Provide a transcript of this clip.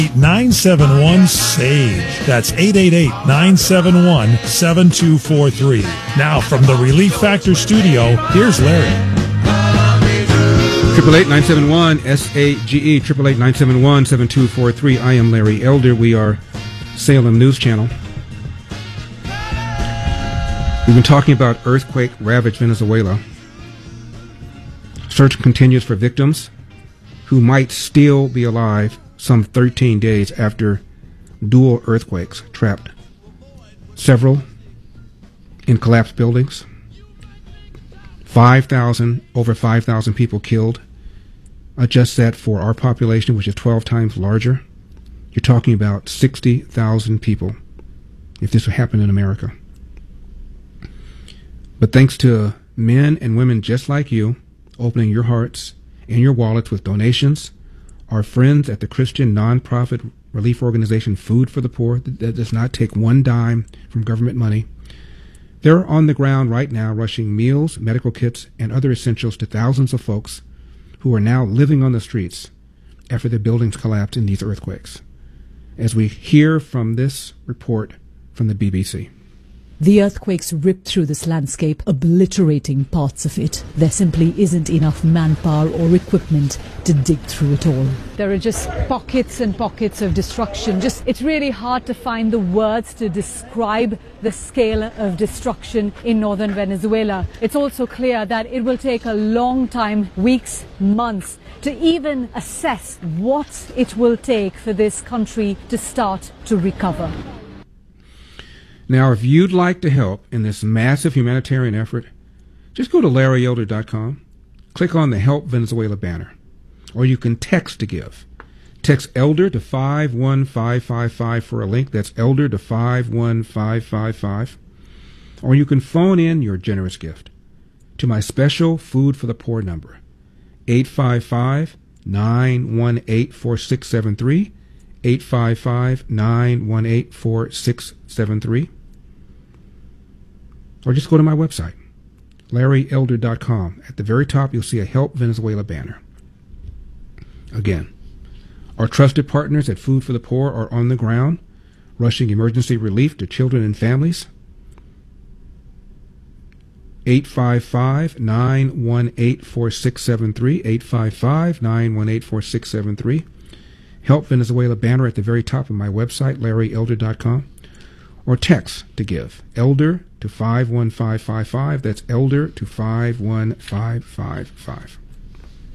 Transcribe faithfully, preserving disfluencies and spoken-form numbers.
nine seven one SAGE. That's eight eight eight, nine seven one, seven two four three. Now from the Relief Factor studio, here's Larry. Triple eight nine seven one S A G E. Triple eight nine seven one seven two four three. I am Larry Elder. We are Salem News Channel. We've been talking about earthquake ravaged Venezuela. Search continues for victims who might still be alive some thirteen days after dual earthquakes trapped several in collapsed buildings. five thousand, over five thousand people killed. Adjust that for our population, which is twelve times larger. You're talking about sixty thousand people if this would happen in America. But thanks to men and women just like you, opening your hearts and your wallets with donations, our friends at the Christian nonprofit relief organization Food for the Poor, that does not take one dime from government money, they're on the ground right now rushing meals, medical kits, and other essentials to thousands of folks who are now living on the streets after their buildings collapsed in these earthquakes. As we hear from this report from the B B C. The earthquakes ripped through this landscape, obliterating parts of it. There simply isn't enough manpower or equipment to dig through it all. There are just pockets and pockets of destruction. Just, it's really hard to find the words to describe the scale of destruction in northern Venezuela. It's also clear that it will take a long time, weeks, months, to even assess what it will take for this country to start to recover. Now, if you'd like to help in this massive humanitarian effort, just go to larry elder dot com, click on the Help Venezuela banner, or you can text to give. Text ELDER to five one five five five for a link. That's ELDER to five one five five five. Or you can phone in your generous gift to my special Food for the Poor number, eight five five, nine one eight, four six seven three, eight five five, nine one eight, four six seven three. Or just go to my website, larry elder dot com. At the very top, you'll see a Help Venezuela banner. Again, our trusted partners at Food for the Poor are on the ground, rushing emergency relief to children and families. eight five five, nine one eight, four six seven three, eight five five, nine one eight, four six seven three. Help Venezuela banner at the very top of my website, larry elder dot com. Or text to give, ELDER to five one five five five. That's ELDER to five one five five five.